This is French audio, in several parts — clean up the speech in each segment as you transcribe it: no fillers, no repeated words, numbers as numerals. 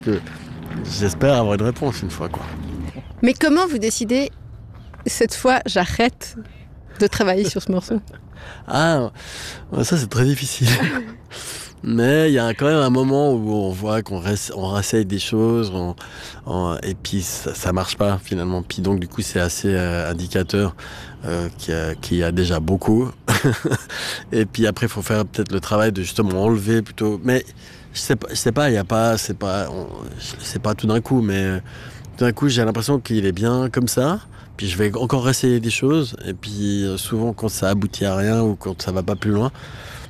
J'espère avoir une réponse une fois, quoi. Mais comment vous décidez, cette fois, j'arrête de travailler sur ce morceau? Ah, ça c'est très difficile. Mais il y a quand même un moment où on voit qu'on réessaye des choses et puis ça marche pas finalement. Puis donc du coup c'est assez indicateur qu'il y a déjà beaucoup. Et puis après il faut faire peut-être le travail de justement enlever plutôt. Mais je sais pas, il y a pas, c'est pas tout d'un coup, mais tout d'un coup j'ai l'impression qu'il est bien comme ça. Puis je vais encore essayer des choses. Et puis souvent quand ça aboutit à rien ou quand ça va pas plus loin,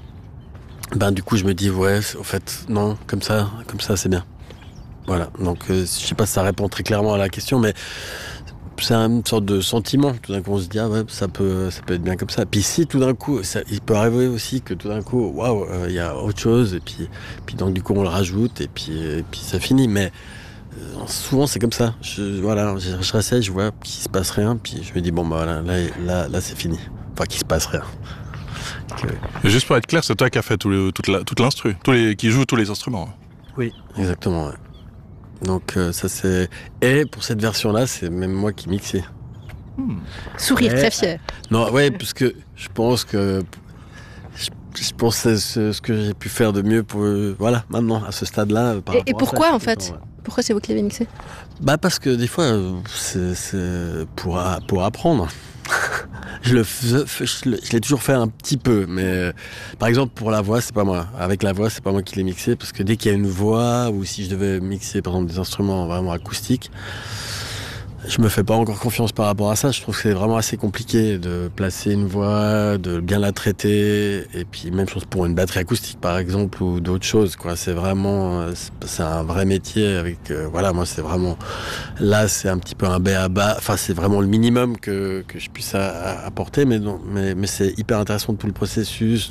ben du coup je me dis ouais, au fait non, comme ça c'est bien. Voilà. Donc je sais pas si ça répond très clairement à la question, mais c'est une sorte de sentiment. Tout d'un coup on se dit ah ouais, ça peut être bien comme ça. Puis si tout d'un coup il peut arriver aussi que tout d'un coup waouh, il y a autre chose et puis donc du coup on le rajoute et puis ça finit. Mais souvent c'est comme ça. Je réessaye, je vois qu'il se passe rien, puis je me dis bon bah voilà, là c'est fini. Enfin qu'il se passe rien. Juste pour être clair, c'est toi qui as fait toute l'instru, qui joue tous les instruments. Oui, exactement. Ouais. Donc ça c'est. Et pour cette version-là, c'est même moi qui mixais. Sourire très fier. Non, ouais, parce que je pense que c'est ce que j'ai pu faire de mieux pour voilà maintenant à ce stade-là. Et pourquoi en fait? Pourquoi c'est vous qui l'avez mixé? Bah parce que des fois c'est pour apprendre. Je l'ai toujours fait un petit peu, mais par exemple pour la voix, c'est pas moi. Avec la voix, c'est pas moi qui l'ai mixé, parce que dès qu'il y a une voix, ou si je devais mixer par exemple des instruments vraiment acoustiques, je me fais pas encore confiance par rapport à ça. Je trouve que c'est vraiment assez compliqué de placer une voix, de bien la traiter, et puis même chose pour une batterie acoustique par exemple, ou d'autres choses, quoi. C'est vraiment, c'est un vrai métier avec, voilà, moi c'est vraiment, là c'est un petit peu un b.a.-ba, enfin c'est vraiment le minimum que je puisse apporter, mais c'est hyper intéressant tout le processus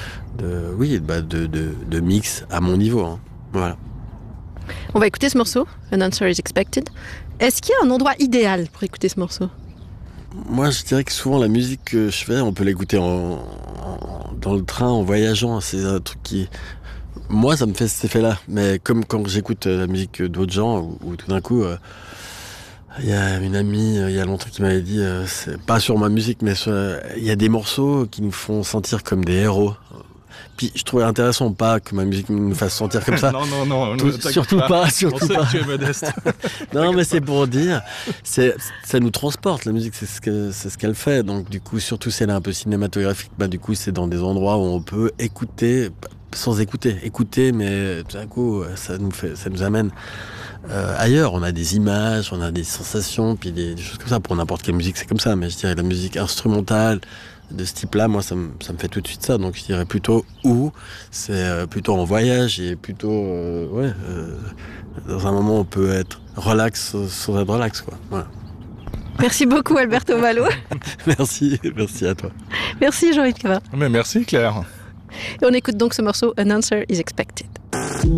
de mix à mon niveau, hein. Voilà. On va écouter ce morceau, An Answer is Expected. Est-ce qu'il y a un endroit idéal pour écouter ce morceau? Moi, je dirais que souvent, la musique que je fais, on peut l'écouter dans le train, en voyageant. C'est un truc qui... Moi, ça me fait cet effet-là. Mais comme quand j'écoute la musique d'autres gens, où tout d'un coup... il y a une amie, il y a longtemps, qui m'avait dit, c'est pas sur ma musique, mais il y a des morceaux qui nous font sentir comme des héros. Puis je trouvais intéressant pas que ma musique nous fasse sentir comme ça. Non, surtout pas. On sait que tu es modeste. Non, mais c'est pour dire, ça nous transporte. La musique, c'est ce qu'elle fait. Donc du coup, surtout si elle est un peu cinématographique, bah du coup, c'est dans des endroits où on peut écouter sans écouter, mais tout d'un coup, ça nous amène ailleurs. On a des images, on a des sensations, puis des choses comme ça. Pour n'importe quelle musique, c'est comme ça. Mais je dirais la musique instrumentale de ce type-là, moi, ça me fait tout de suite ça. Donc, je dirais plutôt c'est plutôt en voyage et plutôt, dans un moment où on peut être relax sans être relax, quoi. Voilà. Merci beaucoup, Alberto Malo. Merci à toi. Merci, Jean-Yves Cavard. Mais merci, Claire. Et on écoute donc ce morceau, An Answer is Expected.